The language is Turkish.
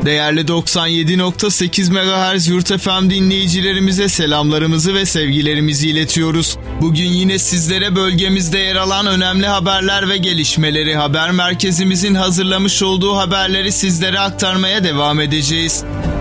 Değerli 97.8 MHz Yurt FM dinleyicilerimize selamlarımızı ve sevgilerimizi iletiyoruz. Bugün yine sizlere bölgemizde yer alan önemli haberler ve gelişmeleri haber merkezimizin hazırlamış olduğu haberleri sizlere aktarmaya devam edeceğiz.